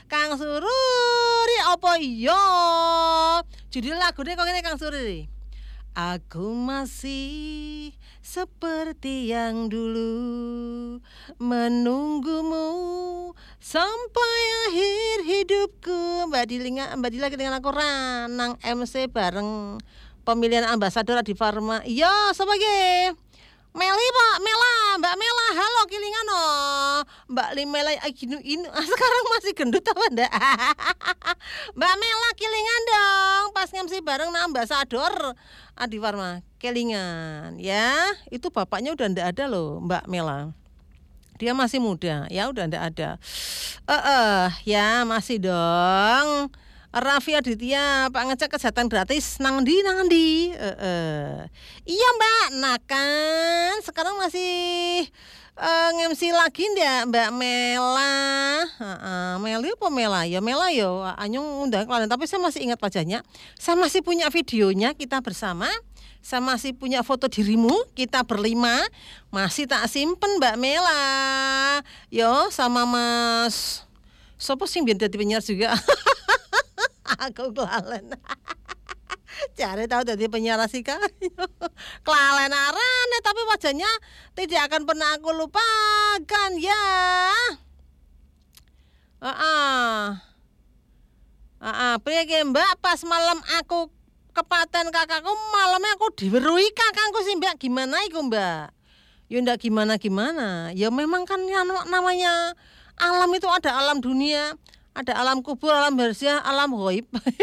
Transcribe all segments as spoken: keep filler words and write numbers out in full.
Kang Sururi apa iya? Judul lagune kok ngene Kang Sururi. Aku masih seperti yang dulu menunggumu sampai akhir hidupku. Mbak Dilinga, Mbak Dila dengan aku Ranang M C bareng pemilihan ambasador di Farma. Iya, sebagai Meli Pak, Mela, Mbak Mela, halo Kilingan oh. Mbak Limela Aginu ini sekarang masih gendut apa ndak? Mbak Mela Kilingan dong, pas ngemsi bareng nah ambasador Adi Farma Kilingan ya. Itu bapaknya udah ndak ada loh Mbak Mela. Dia masih muda, ya udah ndak ada. Eh uh, uh, ya masih dong. Raffi Aditya, Pak ngecek kesehatan gratis nang ndi nang ndi? Uh, uh. Iya Mbak, nah kan sekarang masih uh, nge-M C lagi ndak Mbak Mela? Uh, uh. Meli apa Mela? Ya Mela yo, anyung undang kalian. Tapi saya masih ingat wajahnya. Saya masih punya videonya kita bersama. Saya masih punya foto dirimu kita berlima. Masih tak simpen Mbak Mela. Yo sama Mas. Sopo sing biyen dadi penyiar juga. Aku kelalen. Cari tahu dari penyiar Asika. Kelalen arane tapi wajahnya tidak akan pernah aku lupakan ya. Heeh. Heeh, piye Mbak pas malam aku kepaten kakakku malamnya aku diweruhi kakangku sih Mbak. Gimana iku Mbak? Ya ndak gimana-gimana. Ya memang kan namanya alam itu ada alam dunia. Ada alam kubur, alam barziah, alam ghaib.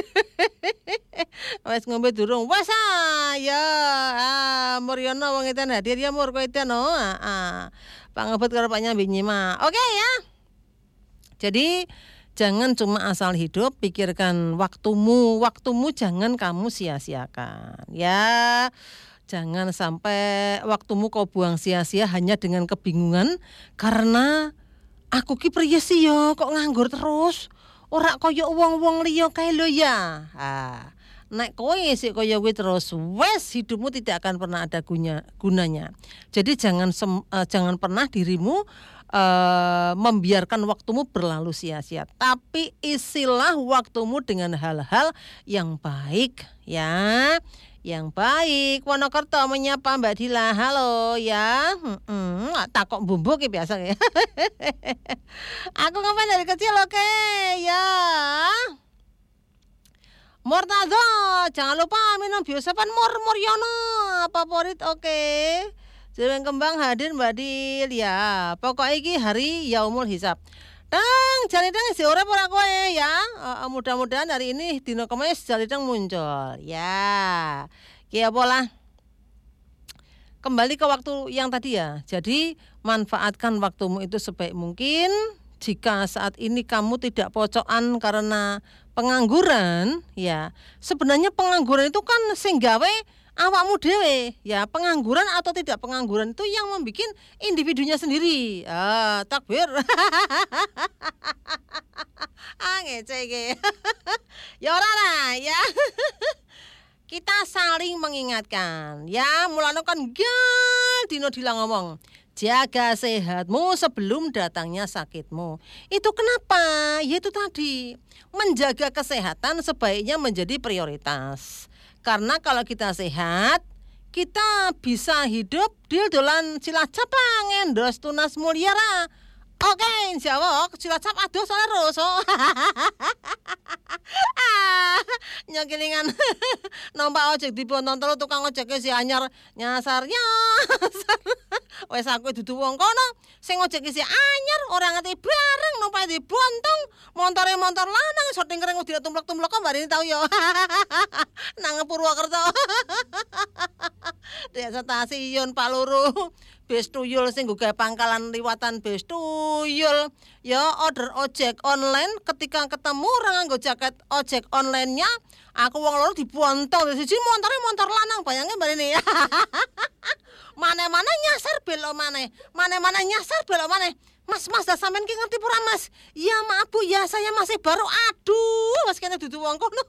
Wes ngombe durung. Wes ah ya. Ah, Muryono wong edan hadir ya mur kowe edan no. Ah. Pangebet karo Pak Nyambi nyima. Oke ya. Jadi jangan cuma asal hidup, pikirkan waktumu. Waktumu jangan kamu sia-siakan. Ya. Jangan sampai waktumu kau buang sia-sia hanya dengan kebingungan karena aku ki priye sih yo kok nganggur terus? Ora kaya wong-wong liya kae lho ya. Ha. Nek kowe sik kaya kuwi terus, wes hidupmu tidak akan pernah ada guna, gunanya. Jadi jangan sem, uh, jangan pernah dirimu uh, membiarkan waktumu berlalu sia-sia. Tapi isilah waktumu dengan hal-hal yang baik ya. Yang baik. Wonokerto menyapa Mbak Dila. Halo ya. Hmm, takok bumbu ki biasa ya. Aku ngapain dari kecil oke okay, ya. Murtado, jangan lupa minum biosepan Mur Muryono favorit oke. Okay. Jereng kembang hadir Mbak Dil ya. Pokok iki hari yaumul hisab. Dang, Jalidang isi urip ora kowe ya. Uh, mudah-mudahan hari ini dino Kamis Jalidang muncul. Ya. Ki apa lah? Kembali ke waktu yang tadi ya. Jadi manfaatkan waktumu itu sebaik mungkin. Jika saat ini kamu tidak pocokan karena pengangguran, ya. Sebenarnya pengangguran itu kan sing gawe awakmu dhewe ya. Pengangguran atau tidak pengangguran itu yang membuat individunya sendiri. Ah, takbir. Ah ngece iki. Ya ora lah ya. Kita saling mengingatkan. Ya, mulane kan gal dino Dila ngomong, jaga sehatmu sebelum datangnya sakitmu. Itu kenapa? Yaitu tadi, menjaga kesehatan sebaiknya menjadi prioritas. Karena kalau kita sehat, kita bisa hidup dil-dolan Cilacap lah, ngendos tunas mulyara. Oke, insya Allah Cilacap aduh soalnya roso. Ah, nyokilingan nompak ojek di Bontong telu tukang ojeknya si anyar nyasar nyasar. Wes aku dudu wong kono sing ojeknya si anyar orang ngerti bareng numpak di Bontong montore motor lanang syuting kering udah tumplek-tumplek kok mbak ini tau yo. Nang Purwokerto. Desa stasiun Pak Luru. Bis tuyul sing nggo pangkalan liwatan bis tuyul. Ya order ojek online ketika ketemu orang nganggo jaket ojek online-nya, aku wong loro dibontong siji montore motor lanang bayangke mbak ini. Mane-mane nyasar belok maneh. Mane-mane nyasar belok maneh. Mas, mas, dah sampean ki ngerti pura mas? Ya maaf bu, ya saya masih baru. Aduh, mas kene dudu wong kono.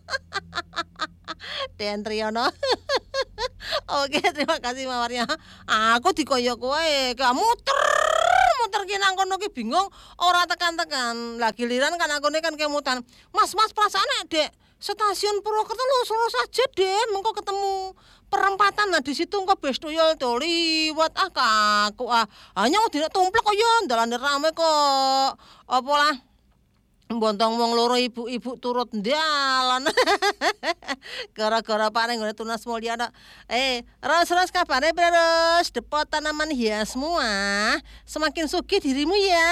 Den Triyono. Oke, terima kasih mawarnya. Aku dikoyok kowe, kamu ter muter ki nang kono ki bingung ora tekan-tekan. Lah giliran kan aku kan kemutan. Mas, Mas perasaan Dek stasiun Purwokerto lurus saja deh, mengko ketemu perempatan. Nah di situ engko bus tuyul to liwat ah kaku ah. Hanya udah tumplek kok ya dalane rame kok. Apa lah bontong wong loro ibu-ibu turut ndalan. Gara-gara paring ngene Tunas Mulyana. Eh, ras-ras kabare beres depot tanaman hiasmu ah. Semakin sugih dirimu ya.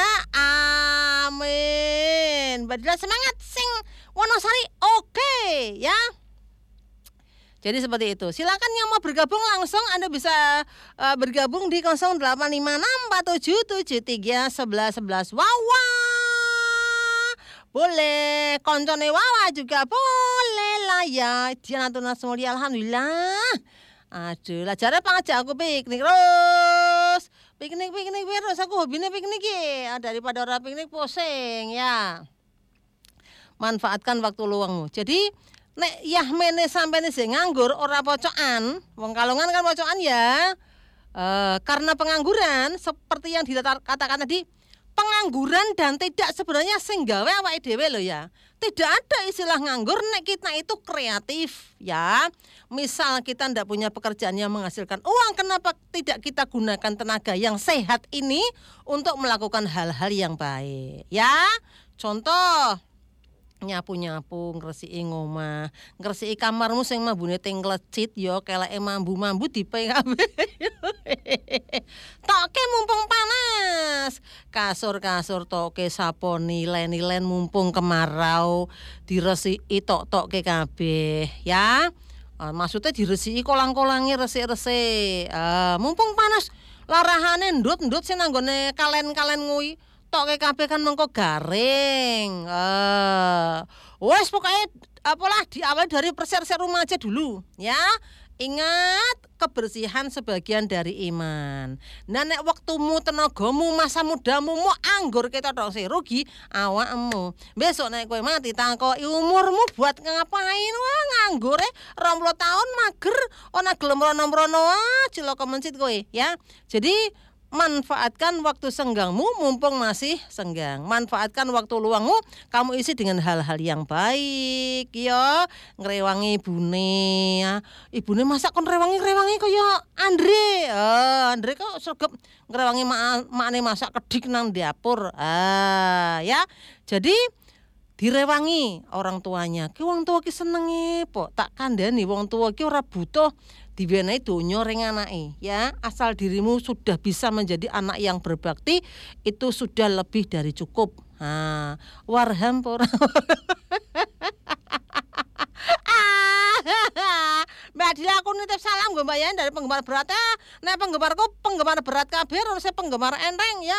Amin. Badilah semangat sing Wonosari. Oke, ya. Jadi seperti itu. Silakan yang mau bergabung langsung Anda bisa uh, bergabung di nol delapan lima enam empat tujuh tujuh tiga satu satu satu. Wawa. Boleh, koncone Wawa juga boleh lah ya. Diana Tunas Mulia, alhamdulillah. Aduh, lah jare pangajak aku piknik terus. Piknik piknik terus aku hobine piknik ya. Daripada orang piknik pusing ya. Manfaatkan waktu luangmu. Jadi nek yah mene sampene sing nganggur ora pocokan. Wong Kalongan kan pocokan ya. E, karena pengangguran seperti yang dikatakan tadi, pengangguran dan tidak sebenarnya sing gawe awake dhewe lho ya. Tidak ada istilah nganggur nek kita itu kreatif ya. Misal kita ndak punya pekerjaan yang menghasilkan uang, kenapa tidak kita gunakan tenaga yang sehat ini untuk melakukan hal-hal yang baik ya. Contoh nyapu-nyapu, ngresiki ngomah, ngresiki kamarmu sing mambune teng klecit ya keleke mambu-mambu dipe kabeh. Toke mumpung panas. Kasur-kasur toke saponi, len-len mumpung kemarau, diresiki tok-toke kabeh ya. Uh, maksudnya diresiki kolang-kolange resik-resik. Uh, mumpung panas larahane ndut-ndut sing nanggone kalen-kalen nguwi. Toke kabeh kan mengko garing. Eh, wes pokoknya apalah diawali dari persiapan rumah aja dulu, ya. Ingat kebersihan sebagian dari iman. Nah nek waktumu, tenagamu, masa mudamu mau anggur kita tok sih rugi awakmu. Besok nek kowe mati tangkoki umurmu buat ngapain? Wah nganggure rong puluh tahun mager ana gelem rono-rono ah cilaka mencit kowe, ya. Jadi manfaatkan waktu senggangmu mumpung masih senggang. Manfaatkan waktu luangmu kamu isi dengan hal-hal yang baik ya. Ngrewangi ibune ya. Ibune masak kon rewangi-rewangi kaya Andre. Oh, Andre kok sregep ngrewangi makne masak kedik nang dapur. Ah, ya. Jadi direwangi orang tuanya. Ki wong tua ki senenge po. Tak kandhani wong tua ki ora butuh diwenehi donya ring anake ya. Asal dirimu sudah bisa menjadi anak yang berbakti itu sudah lebih dari cukup. Ha, warham ora. Mbak Dila aku nitip salam gue bayarin dari penggemar berat ya. Nek penggemarku penggemar berat kabeh ora penggemar enteng ya.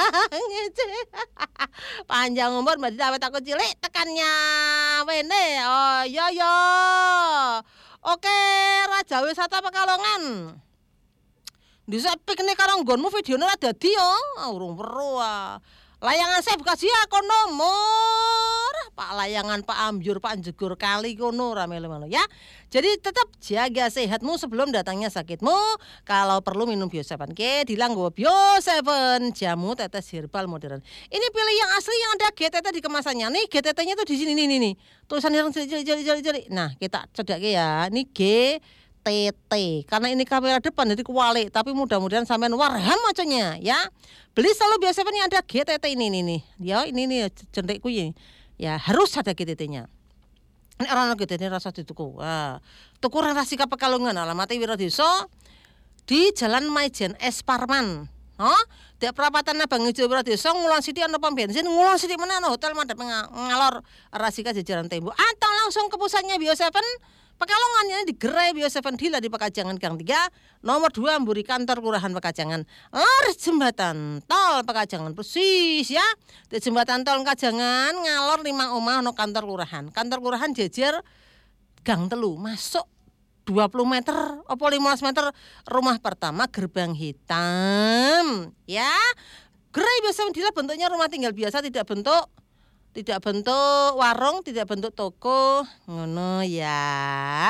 Panjang umur Mbak Dila awet aku cilik tekannya wene. Oh iya ya. Oke, Raja Wisata Pekalongan. Bisa piknik karo nggonmu videone ora dadi yo. Urung weruh. Layangan saya buka sia kono nomor. Pak Layangan, Pak Ambyur, Pak Jegur kali kono ora melu-melu ya. Jadi tetap jaga sehatmu sebelum datangnya sakitmu. Kalau perlu minum Bio tujuh K, dilang gue Bio tujuh jamu tetes herbal modern. Ini pilih yang asli yang ada G T T di kemasannya. Nih G T T-nya tuh di sini nih nih nih. Tulisan yang jeli-jeli. Nah, kita cedake ya. Ini G T T. Karena ini kamera depan jadi kewalik, tapi mudah-mudahan sampean warham macanya ya. Beli selalu biasa yang ada G T T ini nih nih. Ya, ini nih jendekku ini. Ya, harus ada G T T-nya. Ini orang G T T rasa dituku. Wah, tuku Rasika Pekalongan alamatnya Wiradesa di Jalan Maijen S Parman. Oh, di perapatan Abang Ijo Wiradesa ngulon sithik ana pom bensin, ngulon sithik meneh ana hotel madhep ngalor Rasika jajaran tembok. Atau langsung ke pusatnya Bio tujuh Pekalongan ini di Gerai Bio tujuh Dila di Pekajangan Gang tiga, nomor dua Mburi kantor Kelurahan Pekajangan. Laris jembatan tol Pekajangan persis ya. Di jembatan tol Pekajangan ngalor lima omah no kantor kelurahan. Kantor kelurahan jejer gang telu, masuk dua puluh meter apa lima belas meter rumah pertama gerbang hitam ya. Gerai Bio tujuh Dila bentuknya rumah tinggal biasa, tidak bentuk Tidak bentuk warung, tidak bentuk toko. Ngono ya.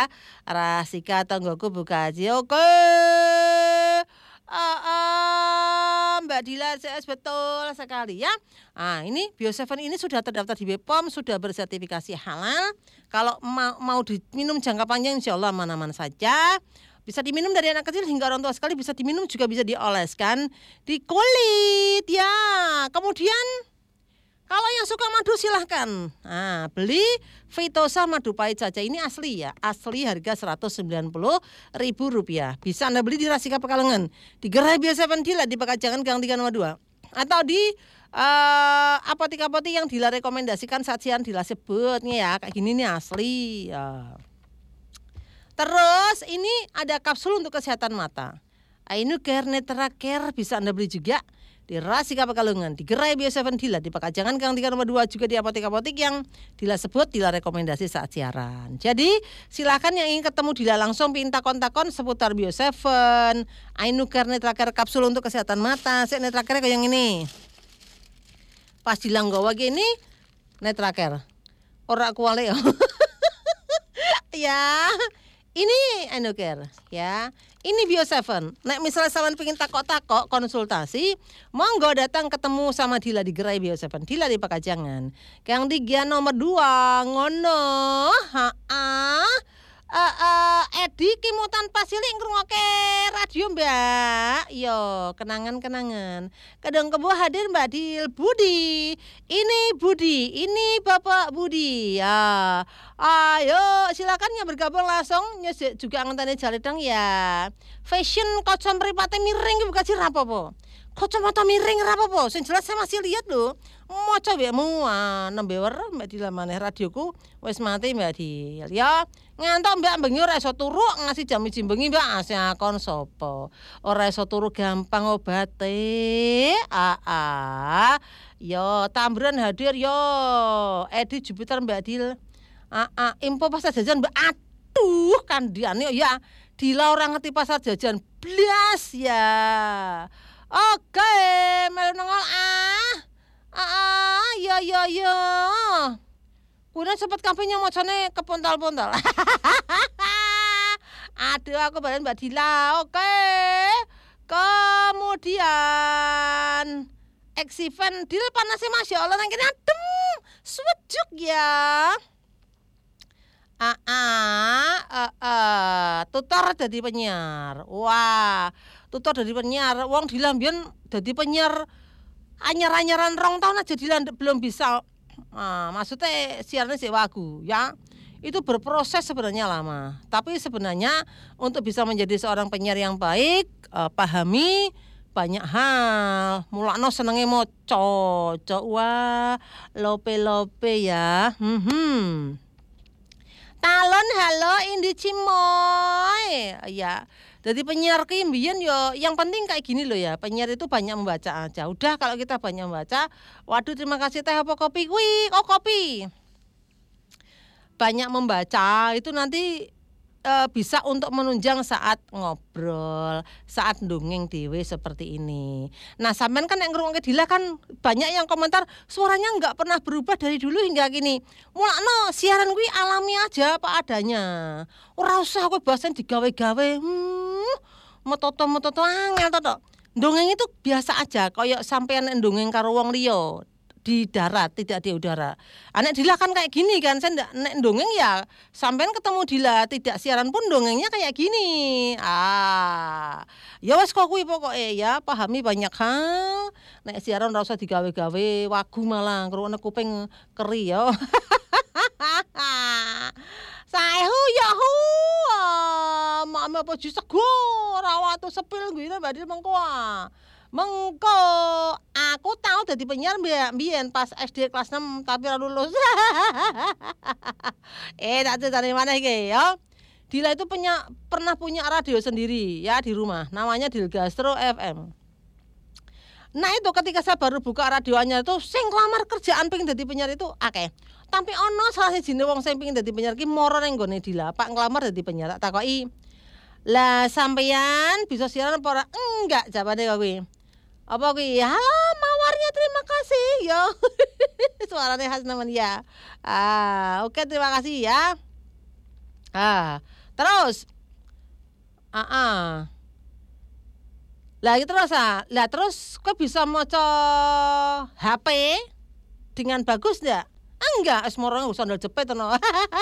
Rasika tanggoku buka aja. Oke. Ah, ah, Mbak Mbak Dila, betul sekali ya. Nah, ini Bio tujuh ini sudah terdaftar di B P O M, sudah bersertifikasi halal. Kalau mau, mau diminum jangka panjang insya Allah aman-aman saja. Bisa diminum dari anak kecil hingga orang tua sekali, bisa diminum juga bisa dioleskan di kulit ya. Kemudian kalau yang suka madu silahkan nah, beli Vitosa madu pahit saja. Ini asli ya, asli harga seratus sembilan puluh ribu rupiah. Bisa Anda beli di Rasika Pekalongan, di Gerai Bio tujuh Dila di Pekajangan Gang tiga nomor dua, atau di uh, apotek-apotek yang Dila rekomendasikan saat siang Dila sebutnya ya. Kayak gini nih asli ya. Terus ini ada kapsul untuk kesehatan mata. Ainucare Netra Care bisa Anda beli juga di Rasika Pekalongan, di Gerai Bio tujuh Dila di Pekajangan Gang tiga nomor dua, juga di apotek-apotek yang Dila sebut, Dila rekomendasi saat siaran. Jadi silakan yang ingin ketemu Dila langsung pinta kontak-kon seputar Bio tujuh, Ainucare Netra Care kapsul untuk kesehatan mata. Saya Netra Care kayak yang ini. Pas Dila nggawa gini Netra Care. Ora kuale ya. Ini Ainucare ya. Ini Bio tujuh. Nek misalnya sampean pengen takok-takok konsultasi, monggo datang ketemu sama Dila di Gerai Bio tujuh. Dila di Pekajangan. Gang tiga nomor dua ngono. Heeh. Eh uh, uh, Edi kimutan pasilik ngrungokke radio Mbak. Yo, kenangan-kenangan. Kadang kebo hadir Mbak Dil Budi. Ini Budi, ini Bapak Budi. Ya. Ayo silakan yang bergabung langsung nyesek juga ngenteni jaledang ya. Fashion kocom mripate miring bukan sih rapopo. Kacamata miring rapopo. Sing jelas saya masih lihat lho. Maca wekmu nembe weruh Mbak Dil maneh radioku wis mati Mbak Dil. Ya, ngantuk Mbak bengi ora iso turu ngasih jam siji bengi Mbak asakon sapa. Ora iso turu gampang obate. Ah ah. Yo, Tamburan hadir yo. Edi Jupiter Mbak Dil. Ah ah, info pasar jajan Mbak. Aduh, kandiane ya. Dila ora ngerti pasar jajan blas ya. Oke, melu nongol ah. Ah, ya ya ya. Kuwi sempat kampanye macane kepontal-pontal. Aduh, aku balen Mbak Dila. Oke. Kemudian Exiven Dil panasnya Masya Allah nang kene adem. Sejuk ya. Ah, ah, ah, ah. Tutor dadi penyiar. Wah, tutor dadi penyiar. Wong Dila mbiyen dadi penyiar anyar-anyaran rong tahun aja Dila belum bisa. Nah, maksudnya siarannya sih wagu ya. Itu berproses sebenarnya lama. Tapi sebenarnya untuk bisa menjadi seorang penyiar yang baik, eh, pahami banyak hal. Mulakno senenge moco. Wah, lope-lope ya. Hmm. Talon halo Indi Cimoy. Ya. Jadi penyiar ki mbiyen yo yang penting kayak gini loh ya. Penyiar itu banyak membaca aja. Udah kalau kita banyak membaca, waduh terima kasih teh apa kopi kuwi? Oh kopi. Banyak membaca itu nanti e, bisa untuk menunjang saat ngobrol, saat ndongeng dhewe seperti ini. Nah, sampean kan yang ngrungokke Dila kan banyak yang komentar suaranya enggak pernah berubah dari dulu hingga kini. Mulakno siaran kuwi alami aja apa adanya. Ora usah kowe bahasan digawe-gawe. Hmm, metoto-metoto angel to. Ndongeng itu biasa aja, koyo sampean ndongeng karo wong liya. Di darat, tidak di udara. Anak Dila kan kayak gini kan, saya ndak nek dongeng ya sampean ketemu Dila, tidak siaran pun dongengnya kayak gini. Ah, ya wes kok kuwi pokoke ya, pahami banyak hal. Nek siaran ora usah digawe-gawe, wagu malah ngrungokne kuping keri ya. Saehu ya hu. Mak apa jus segor, rawatu sepil ngene Mbak Dil mengko. Mengko aku tahu dadi penyiar mbiyen pas S D kelas enam tapi ora lulus. eh tak ceritane mana iki ya. Dila itu punya pernah punya radio sendiri ya di rumah, namanya Dilgastro F M. Nah itu ketika saya baru buka radio anyar itu sing lamar kerjaan pengen dadi penyiar itu akeh. Tapi ono salah sijine wong sing pengen dadi penyiar ki moro ning gone Dila, Pak nglamar dadi penyiar. Tak takoki, "Lah sampeyan bisa siaran apa ora?" "Enggak," jawabane kok kuwi. Apa kuwi? "Halo, mawarnya terima kasih." Yo. Suaranya khas nemen ya. Ah, oke terima kasih ya. Ah, terus. Ah, ah. Lah itu terus ah. Lah terus kowe bisa maca H P dengan bagus ndak? Enggak, wis moro sandal jepit ngono.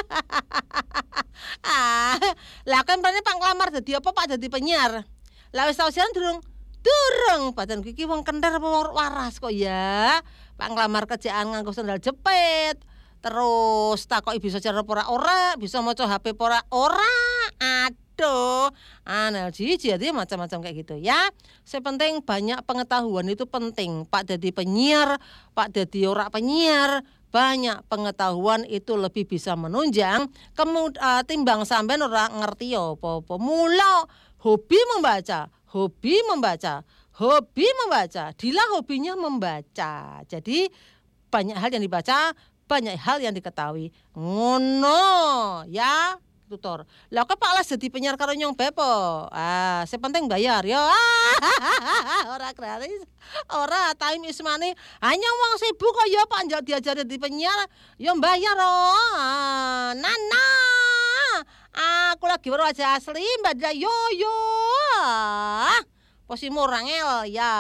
Ah, lah kan prene Pak nglamar dadi apa Pak dadi penyiar. Lah wis tau siaran durung? Durung, pancen iki wong kendar apa waras kok ya. Pak nglamar kerjaan nganggo sandal jepit. Terus takoki bisa cara ora ora, bisa maca H P ora ora. Aduh, anel jiji jadi macam-macam kayak gitu ya. Sepenting banyak pengetahuan itu penting. Pak jadi penyiar, Pak jadi ora penyiar, banyak pengetahuan itu lebih bisa menunjang kemud uh, timbang sampean ora ngerti apa-apa. Mula hobi membaca, hobi membaca, hobi membaca. Dila hobinya membaca. Jadi banyak hal yang dibaca, banyak hal yang diketahui. Ngono ya. Tutor. Lah kok Pak Les dadi penyiar karo nyong bepo. Ah, sepenting bayar yo. Ora gratis. Ora time is money. Hanya wong sibuk kok ya Pak njak diajari dadi penyiar, yo bayar oh. Ah, Nana. Aku lagi baru aja asli Mbak Dila yo yo. Ah, posisi murang el ya.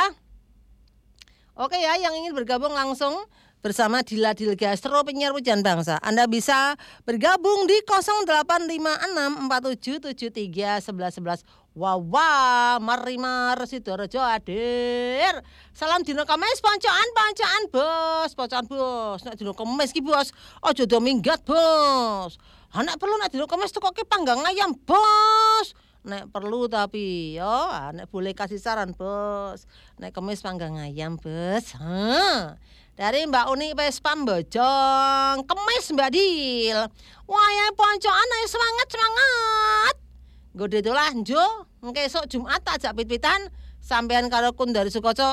Oke ya, yang ingin bergabung langsung bersama Dila Dilgastro penyiar Pujian Bangsa. Anda bisa bergabung di nol delapan lima enam empat tujuh tujuh tiga satu satu satu. Wah wah, mari mar Sidorejo hadir. Salam dino Kamis poncaan poncaan bos, poncaan bos. Nek dino Kamis ki bos, aja do minggat bos. Anak perlu nek dino Kamis tukoke panggang ayam bos. Nek perlu tapi yo, nek boleh kasih saran bos. Nek Kamis panggang ayam bos. Hah. Dari Mbak Uni wis pambojong, kemis Mbak Dil. Wah ya poncokan ayo semangat semangat. Gede dolah njo, engke esuk Jumat tak ajak pit-pitan sampean karo kun dari Sukoco.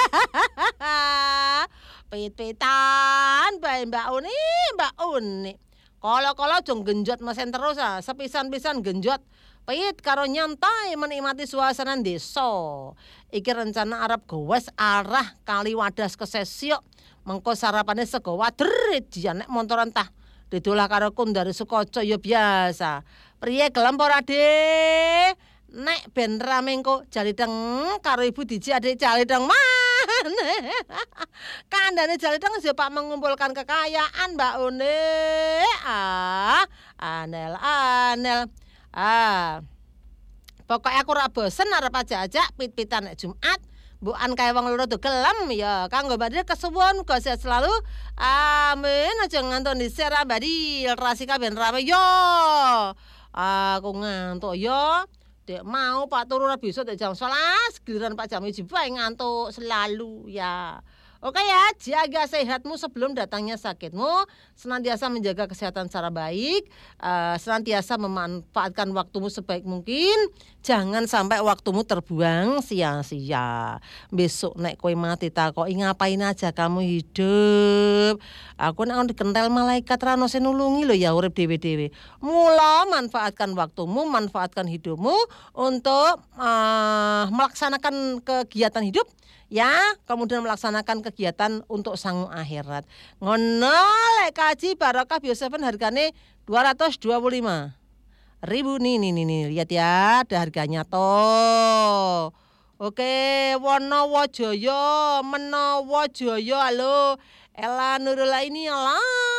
Pit-pitan bae Mbak Uni, Mbak Uni. Kala-kala aja genjot mesen terus ah, sepisan-pisan genjot. Pait karo nyantai menikmati suasana desa. Iki rencana arep gowes arah Kali Wadas ke Sesio. Mengko sarapane sego wadrit jan nek montoran tah didolah karo kun dari Sukoco ya biasa. Priye gelem ora De? Nek ben rame engko jalideng karo ibu diji adik jalideng maneh. Kandhane jalideng ya Pak mengumpulkan kekayaan Mbak Une. Ah, anel-anel. Ah. Pokoknya aku ora bosen arep ajak-ajak pit-pitan nek Jumat. Mbukan kae wong loro do gelem ya. Kanggo Mbak Dil kesuwun muga sehat selalu. Amin. Aja ngantuk dhisik ra Mbak Dil. Rasi kabeh rame yo. Aku ngantuk yo. Dek mau Pak turu ra bisa dek jam sebelas, giliran Pak jam siji bae ngantuk selalu ya. Oke ya, jaga sehatmu sebelum datangnya sakitmu. Senantiasa menjaga kesehatan secara baik. Uh, senantiasa memanfaatkan waktumu sebaik mungkin. Jangan sampai waktumu terbuang sia-sia. Besok nek kowe mati takoki ngapain aja kamu hidup. Aku nek dikentel malaikat ra ono sing nulungi lho ya urip dhewe-dhewe. Mula manfaatkan waktumu, manfaatkan hidupmu untuk uh, melaksanakan kegiatan hidup. Ya, kemudian melaksanakan kegiatan untuk sangu akhirat. Ngono lek kaji barokah Bioseven hargane dua ratus dua puluh lima ribu nih nih nih nih lihat ya, ada harganya toh. Oke, Wonowojoyo, Menowojoyo, halo. Ella Nurula ini halo.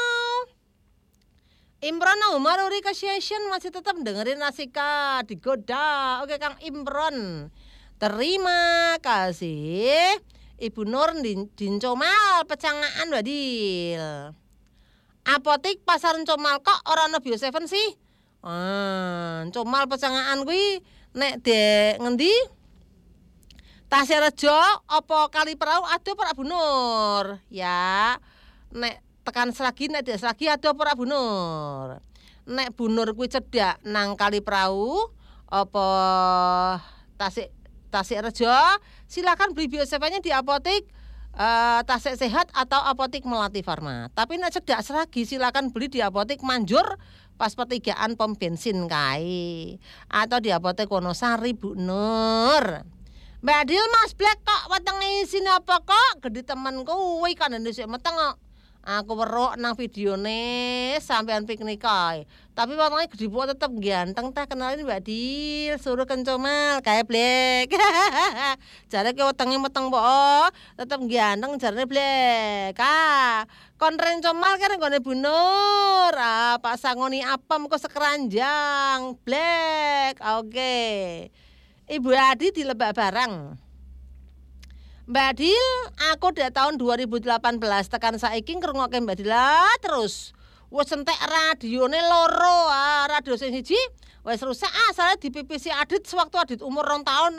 Imron Umaruri Association masih tetap dengerin Nasika digoda. Oke Kang Imron. Terima kasih Ibu Nur Dincomal Pecangaan Wadil. Apotik pasar Comal kok ora ono Bioseven sih? Ah, Comal Pecangaan kuwi nek de ngendi? Tasyarejo apa Kali Perahu ada Pak Bu Nur? Ya. Nek tekan Selagi nek de Selagi ada Pak Bu Nur. Nek Bu Nur kuwi cedhak nang Kali Perahu apa Tasik Tasyarejo, silakan beli Biosevennya di apotik uh, Tasik Sehat atau apotik Melati Farma. Tapi nek cedak Seragi silakan beli di apotik Manjur pas pertigaan pom bensin kae atau di apotik Wonosari Bu Nur. Mbak Dil Mas Black kok wetenge isine apa kok? Gede temen kuwi kan Indonesia meteng kok. Aku weruh nang videone sampean piknik kae. Tapi wetenge gedhe pok tetep ganteng teh kenalin Mbak Dil, suruh kencomal kae blek. Jare ki wetenge meteng pok tetep ganteng jarene blek. Ah, kon rencomal kene nggone Bu Nur. Ah, Pak Sangoni apem kok sekeranjang. Blek. Oke. Ibu Adi dilebak barang. Mbak Dil, aku udah tahun dua ribu delapan belas tekan saiki ngrungokke Mbak Dil terus. Wes entek radione loro, ah, radio sing siji wes rusak ah, salah dipipisi Adit sewaktu Adit umur rong tahun.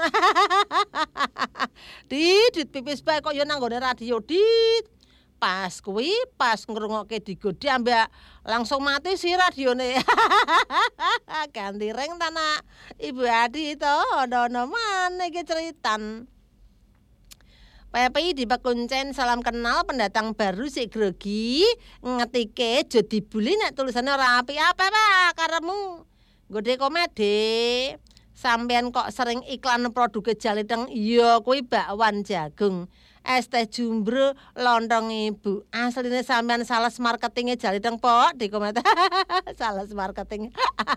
Dit, dit pipis bae kok ya nang nggone radio, Dit. Pas kuwi pas ngrungokke digode ambek langsung mati si radione. Ganti ring ta nak. Ibu Adi to, ono-ono maneh iki ceritan. P P I di Pekuncen salam kenal pendatang baru si grogi ngetike aja dibuli nek tulisannya ora apik apa Pak karemu gede komedi sampean kok sering iklan produk Jalideng iya kuwi bakwan jagung es teh jumbro lontong ibu asline sampean sales marketingnya Jalideng pok di komentar sales marketing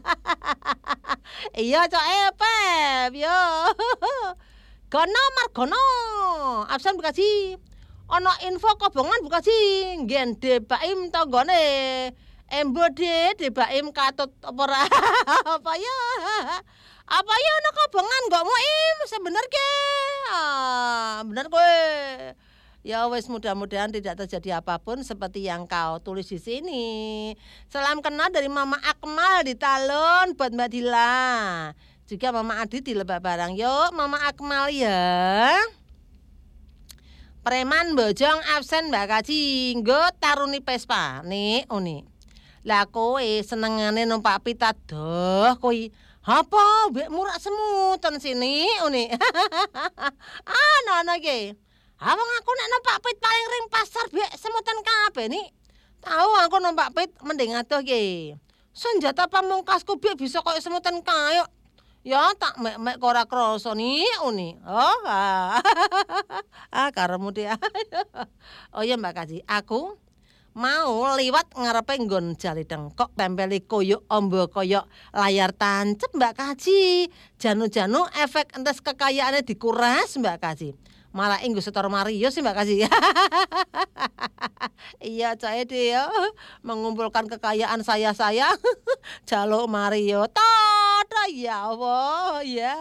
iya cok epep yo Gono margono, absen Bekasi. Ono info kobongan Bekasi, nggen Debaim tanggane. Embode Debaim katut apa ora? Apa ya? Apa ya ono kobongan kok muim sebener ke? Ah, bener kowe. Ya wes mudah-mudahan tidak terjadi apapun seperti yang kau tulis di sini. Salam kenal dari Mama Akmal di Talun buat Mbak Dila. Juga Mama Adi di Lebak Barang. Yuk Mama Akmal ya. Preman bojong absen Mbak Kaji. Nggo taruni Vespa. Nih uni. Lah kowe senengane numpak pita doh kowe. Apa mbek murak semutan sini uni. Ah nono iki. Awang aku nek numpak pit paling ring pasar mbek semutan kabeh nih. Tahu aku numpak pit mending adoh iki. Senjata pamungkasku mbek bisa koyo semutan kayo. Ya tak mek-mek ora krasa ni uni. Oh. Ah, ah karemu dia. Oh ya Mbak Kaji, aku mau liwat ngarepe nggon Jalideng kok tempeli koyo ombo koyo layar tancep Mbak Kaji. Janu-janu efek entes kekayaane dikuras Mbak Kaji. Malah inggo setor Mario sih Mbak Kaji. Iya saya dia mengumpulkan kekayaan saya-saya jaluk Mario. Tada ya Allah ya.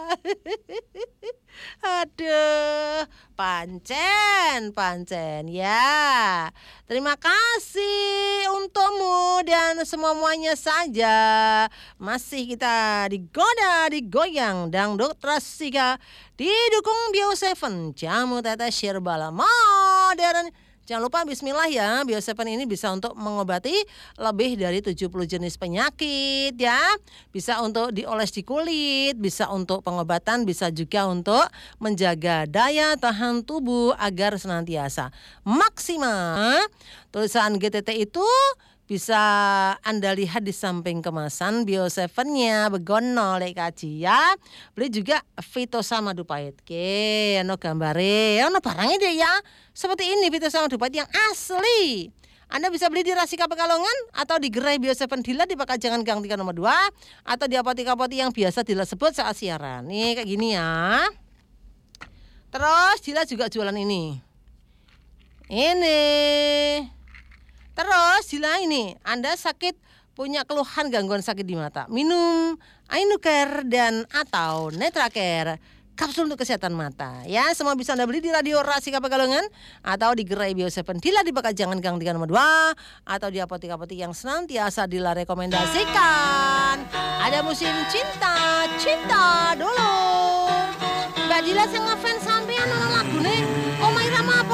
Aduh, pancen, pancen ya. Terima kasih untukmu dan semuanya saja. Masih kita digoda, digoyang dangdut Rasika didukung Bio Seven jamu tetes Sherbala modern. Jangan lupa bismillah ya, Bio Seven ini bisa untuk mengobati lebih dari tujuh puluh jenis penyakit ya. Bisa untuk dioles di kulit, bisa untuk pengobatan, bisa juga untuk menjaga daya tahan tubuh agar senantiasa maksimal. Tulisan G T T itu bisa Anda lihat di samping kemasan Bio Seven-nya begono lek kaji ya. Beli juga Fitosama Dupait. Oke, ono gambare, ono barangnya deh ya. Seperti ini Fitosama Dupait yang asli. Anda bisa beli di Rasika Pekalongan atau di gerai Bio Seven Dealer di Pakajangan Gang tiga nomor dua atau di apotek-apotek yang biasa Dila sebut saat siaran. Nih kayak gini ya. Terus Dila juga jualan ini. Ini. Terus Dila ini, Anda sakit punya keluhan gangguan sakit di mata, minum Ainucare dan atau Netracare, kapsul untuk kesehatan mata. Ya, semua bisa Anda beli di Radio Rasika Pekalongan atau di gerai Bio Seven Dealer di Pakajangan Gang tiga nomor dua atau di apotek-apotek yang senantiasa Dila rekomendasikan. Ada musim cinta, cinta dulu. Mbak Dila sing ngefans sampean ana lagune Omah Irama